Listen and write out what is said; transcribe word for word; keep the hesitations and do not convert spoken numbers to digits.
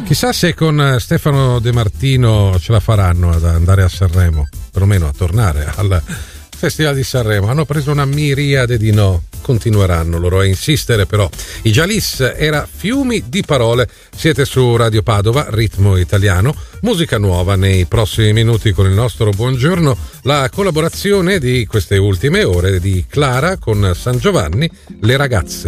Chissà se con Stefano De Martino ce la faranno ad andare a Sanremo, perlomeno a tornare al Festival di Sanremo. Hanno preso una miriade di no, continueranno loro a insistere però. I Jalis era Fiumi di parole. Siete su Radio Padova, ritmo italiano, musica nuova. Nei prossimi minuti con il nostro buongiorno la collaborazione di queste ultime ore di Clara con San Giovanni, Le ragazze.